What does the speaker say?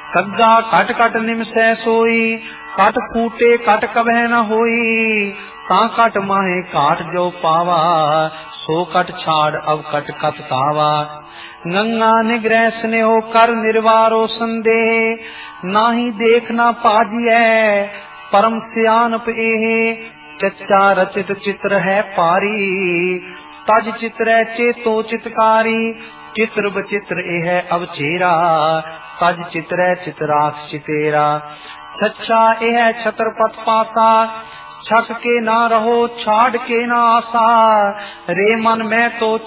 कग्गा cut cut निमसै सोई, cut फूटे cut कभै न होई। ता कट माहे काट जो पावा, सो कट छाड़ अब कट कत तावा। गंगा निग्रह स्नेहो कर निर्वारो संदेह, नाही देखना पाजिए परम सियानप एहे। चच्चा रचित चित्र है पारी, तज चित्र चेतो चितकारी। चित्र बचित्र एह अब चेरा, तज चित्र चितराक्ष चितेरा। सच्चा एह छत्रपत पासा, छक के ना रहो छाड़ के ना आसा। रे मन में तो